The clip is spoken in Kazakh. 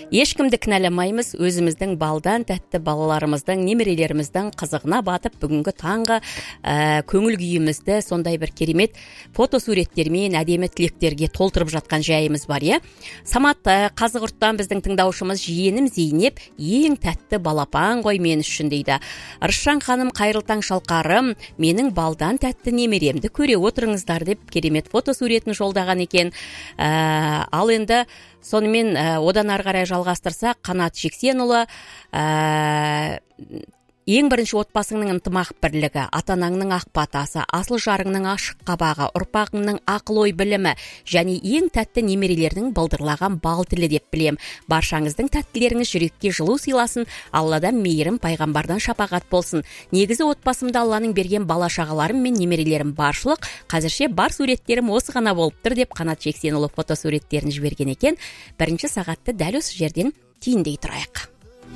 Ешкімді кінәламаймыз, өзіміздің балдан тәтті балаларымыздың, немерелеріміздің қызығына батып, бүгінгі таңғы көңіл күйімізді сондай бір керемет фотосуреттермен, әдемі тілектерге толтырып жатқан жайымыз бар, иә. Самат Қазығұрттан біздің тыңдаушымыз: жиенім Зейнеп ең тәтті балапан ғой мен үшін дейді. Рысжан ханым: қайырлы таң шалқарым, менің балдан тәтті немеремді көре отырыңыздар деп керемет фотосуретін жолдаған екен. Ал енді сонымен одан ары қарай жалғастырсақ, Қанат Жексенұлы: ең бірінші отбасыңның ынтымақ бірлігі, ата-анаңның ақ батасы, асыл жарыңның ашық қабағы, ұрпағыңның ақыл ой білімі және ең тәтті немерелердің былдырлаған бал тілі деп білем. Баршаңыздың тәттілеріңіз жүрекке жылу сыйласын, Алладан мейірім, пайғамбардан шапағат болсын. Негізі отбасымда Алланың берген бала шағаларым мен немерелерім баршылық. Қазірше бар суреттерім осы ғана болып тұр деп Қанат Жексенұлы фотосуреттерін жіберген екен. Бірінші сағатты дәл осы жерден түйіндей тұрайық.